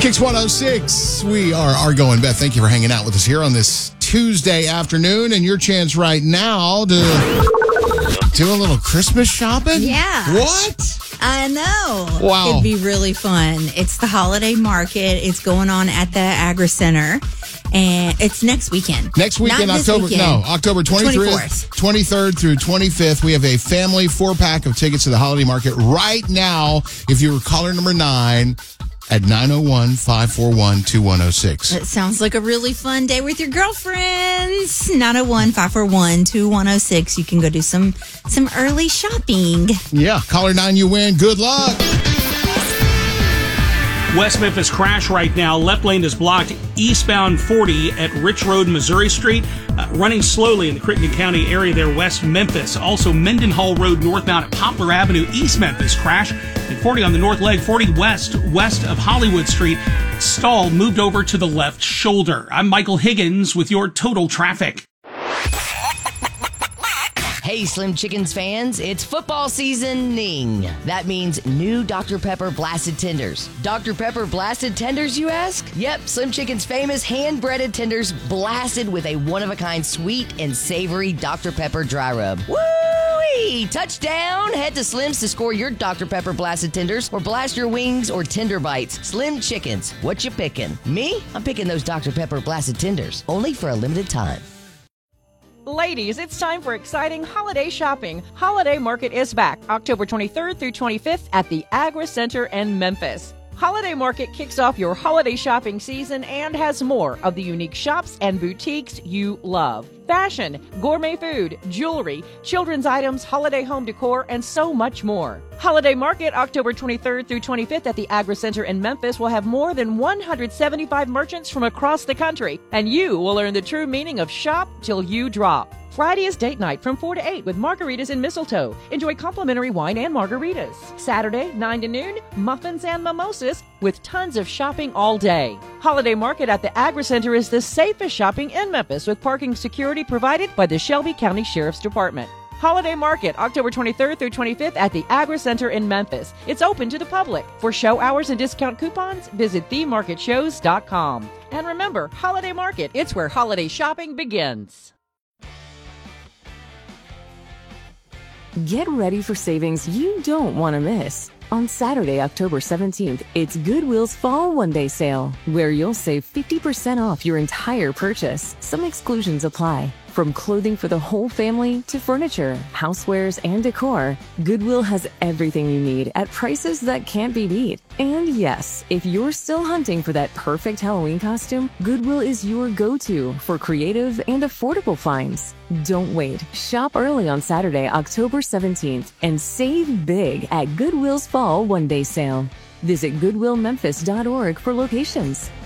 Kicks 106. We are Argo and Beth. Thank you for hanging out with us here on this Tuesday afternoon. And your chance right now to do a little Christmas shopping? Yeah. What? I know. Wow. It'd be really fun. It's the holiday market. It's going on at the Agri Center. And it's next weekend. Next weekend, Not this October. weekend. No, October 24th. 23rd through 25th. We have a family 4-pack of tickets to the holiday market right now. If you were caller number 9 at 901-541-2106. It sounds like a really fun day with your girlfriends. 901-541-2106. You can go do some early shopping. Yeah, caller 9, you win. Good luck. West Memphis crash right now. Left lane is blocked eastbound 40 at Rich Road, Missouri Street. Running slowly in the Crittenden County area there, West Memphis. Also, Mendenhall Road northbound at Poplar Avenue, East Memphis crash. And 40 on the north leg, 40 west of Hollywood Street. Stall moved over to the left shoulder. I'm Michael Higgins with your total traffic. Hey, Slim Chickens fans, it's football seasoning. That means new Dr. Pepper Blasted Tenders. Dr. Pepper Blasted Tenders, you ask? Yep, Slim Chicken's famous hand-breaded tenders blasted with a one-of-a-kind sweet and savory Dr. Pepper dry rub. Woo-wee! Touchdown! Head to Slim's to score your Dr. Pepper Blasted Tenders or blast your wings or tender bites. Slim Chickens, what you picking? Me? I'm picking those Dr. Pepper Blasted Tenders, only for a limited time. Ladies, it's time for exciting holiday shopping. Holiday Market is back October 23rd through 25th at the Agri Center in Memphis. Holiday Market kicks off your holiday shopping season and has more of the unique shops and boutiques you love. Fashion, gourmet food, jewelry, children's items, holiday home decor, and so much more. Holiday Market, October 23rd through 25th at the Agri Center in Memphis will have more than 175 merchants from across the country, and you will learn the true meaning of shop till you drop. Friday is date night from 4 to 8 with margaritas and mistletoe. Enjoy complimentary wine and margaritas. Saturday, 9 to noon, muffins and mimosas with tons of shopping all day. Holiday Market at the Agri Center is the safest shopping in Memphis with parking security provided by the Shelby County Sheriff's Department. Holiday Market, October 23rd through 25th at the Agri Center in Memphis. It's open to the public. For show hours and discount coupons, visit themarketshows.com. And remember, Holiday Market, it's where holiday shopping begins. Get ready for savings you don't want to miss. On Saturday, October 17th, it's Goodwill's Fall One-Day Sale, where you'll save 50% off your entire purchase. Some exclusions apply. From clothing for the whole family to furniture, housewares, and decor, Goodwill has everything you need at prices that can't be beat. And yes, if you're still hunting for that perfect Halloween costume, Goodwill is your go-to for creative and affordable finds. Don't wait. Shop early on Saturday, October 17th, and save big at Goodwill's Fall One-Day Sale. Visit GoodwillMemphis.org for locations.